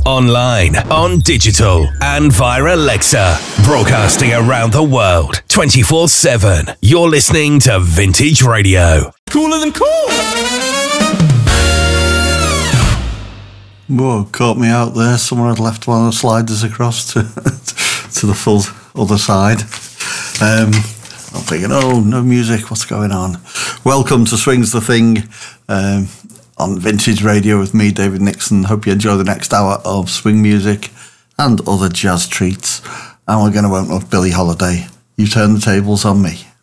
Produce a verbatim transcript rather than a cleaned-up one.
online, on digital, and via Alexa. Broadcasting around the world, twenty-four seven. You're listening to Vintage Radio. Cooler than cool! Whoa, caught me out there. Someone had left one of the sliders across to to the full other side. Um, I'm thinking, oh, no music, what's going on? Welcome to Swing's the Thing um, on Vintage Radio with me, David Nixon. Hope you enjoy the next hour of swing music and other jazz treats. And we're going to open up Billie Holiday. You turn the tables on me.